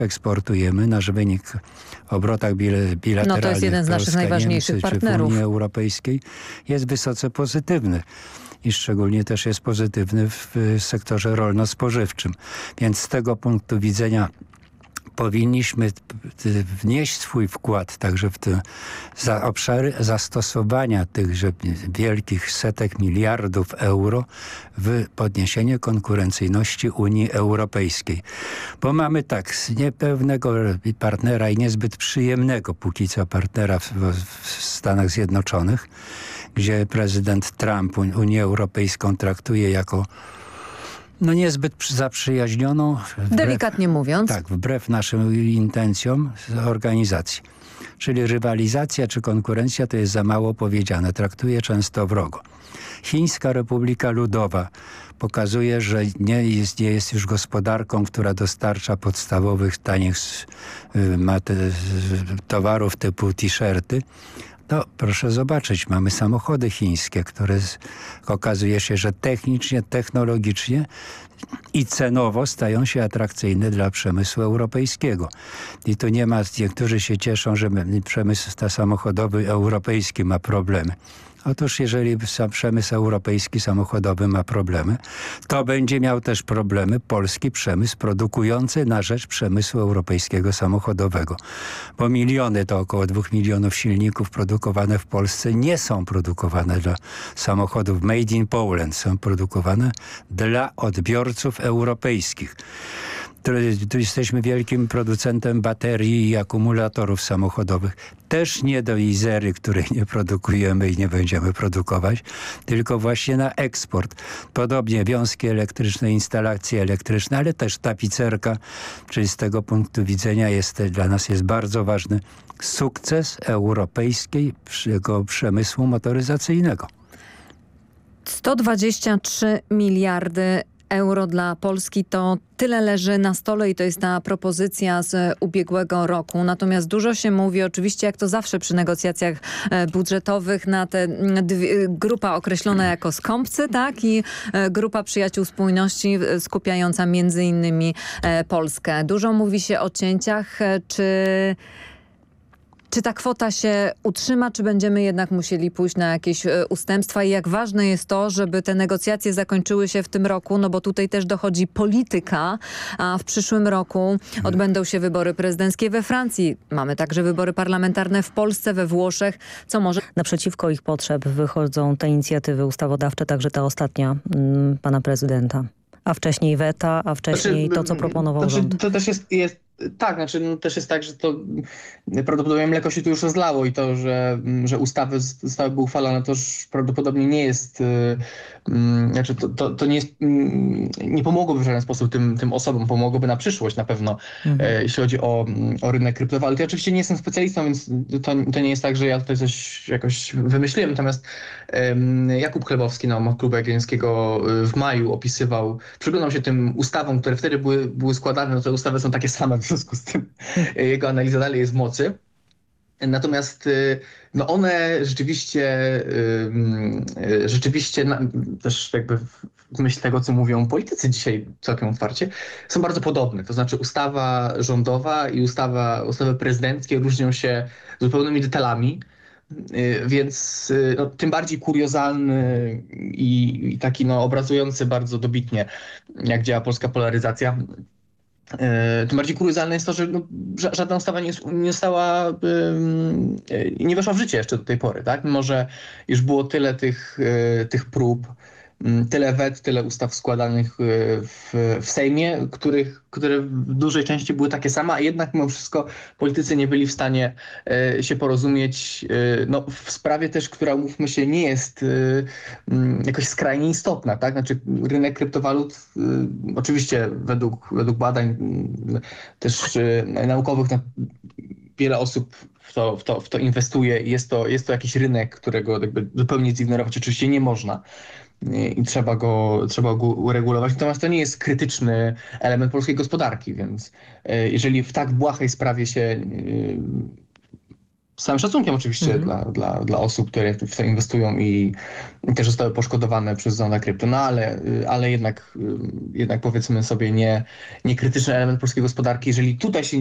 eksportujemy. Nasz wynik w obrotach bilateralnych No to jest jeden z naszych Polska, najważniejszych Niemcy, czy w partnerów. Unii Europejskiej jest wysoce pozytywny. I szczególnie też jest pozytywny w sektorze rolno-spożywczym. Więc z tego punktu widzenia powinniśmy wnieść swój wkład także w te obszary zastosowania tychże wielkich setek miliardów euro w podniesienie konkurencyjności Unii Europejskiej. Bo mamy tak, niepewnego partnera i niezbyt przyjemnego póki co partnera w Stanach Zjednoczonych, gdzie prezydent Trump Unię Europejską traktuje jako niezbyt zaprzyjaźnioną. Delikatnie mówiąc. Tak, wbrew naszym intencjom organizacji. Czyli rywalizacja czy konkurencja to jest za mało powiedziane. Traktuje często wrogo. Chińska Republika Ludowa pokazuje, że nie jest już gospodarką, która dostarcza podstawowych, tanich towarów typu t-shirty. No, proszę zobaczyć, mamy samochody chińskie, które okazuje się, że technicznie, technologicznie i cenowo stają się atrakcyjne dla przemysłu europejskiego. I tu nie ma, niektórzy się cieszą, że przemysł samochodowy europejski ma problemy. Otóż jeżeli przemysł europejski samochodowy ma problemy, to będzie miał też problemy polski przemysł produkujący na rzecz przemysłu europejskiego samochodowego. Bo miliony, to około 2 milionów silników produkowane w Polsce nie są produkowane dla samochodów made in Poland. Są produkowane dla odbiorców europejskich. Tu jesteśmy wielkim producentem baterii i akumulatorów samochodowych. Też nie do Izery, której nie produkujemy i nie będziemy produkować, tylko właśnie na eksport. Podobnie wiązki elektryczne, instalacje elektryczne, ale też tapicerka, czyli z tego punktu widzenia dla nas jest bardzo ważny sukces europejskiego przemysłu motoryzacyjnego. 123 miliardy euro dla Polski to tyle leży na stole i to jest ta propozycja z ubiegłego roku. Natomiast dużo się mówi, oczywiście jak to zawsze przy negocjacjach budżetowych, na te grupa określona jako skąpcy, tak? I grupa przyjaciół spójności skupiająca między innymi Polskę. Dużo mówi się o cięciach. Czy ta kwota się utrzyma, czy będziemy jednak musieli pójść na jakieś ustępstwa i jak ważne jest to, żeby te negocjacje zakończyły się w tym roku, no bo tutaj też dochodzi polityka, a w przyszłym roku odbędą się wybory prezydenckie we Francji. Mamy także wybory parlamentarne w Polsce, we Włoszech, co może... Naprzeciwko ich potrzeb wychodzą te inicjatywy ustawodawcze, także ta ostatnia pana prezydenta. A wcześniej weta, a wcześniej to, co proponował rząd. To też jest tak, też jest tak, że to prawdopodobnie mleko się tu już rozlało i to, że ustawy zostałyby uchwalone, to już prawdopodobnie nie jest, to nie jest, nie pomogłoby w żaden sposób tym osobom, pomogłoby na przyszłość na pewno, jeśli chodzi o rynek kryptowalut. Ja oczywiście nie jestem specjalistą, więc to nie jest tak, że ja tutaj coś jakoś wymyśliłem, natomiast Jakub Chlebowski na Klubu Jagiellońskiego w maju przyglądał się tym ustawom, które wtedy były składane, no te ustawy są takie same, w związku z tym jego analiza dalej jest w mocy. Natomiast one rzeczywiście też jakby w myśl tego, co mówią politycy dzisiaj całkiem otwarcie, są bardzo podobne. To znaczy ustawa rządowa i ustawy prezydenckie różnią się zupełnymi detalami. Więc tym bardziej kuriozalny i taki obrazujący bardzo dobitnie, jak działa polska polaryzacja. Tym bardziej kuriozalne jest to, że żadna ustawa nie weszła w życie jeszcze do tej pory, tak? Mimo że już było tyle tych prób, tyle wet, tyle ustaw składanych w Sejmie, które w dużej części były takie same, a jednak mimo wszystko politycy nie byli w stanie się porozumieć w sprawie też, która, mówmy się, nie jest jakoś skrajnie istotna, tak? Znaczy rynek kryptowalut oczywiście według badań też naukowych wiele osób w to inwestuje i jest to jakiś rynek, którego jakby zupełnie zignorować oczywiście nie można. I trzeba go uregulować. Natomiast to nie jest krytyczny element polskiej gospodarki, więc jeżeli w tak błahej sprawie się z całym szacunkiem oczywiście dla osób, które w to inwestują i też zostały poszkodowane przez zonę krypto, no ale jednak powiedzmy sobie nie krytyczny element polskiej gospodarki, jeżeli tutaj się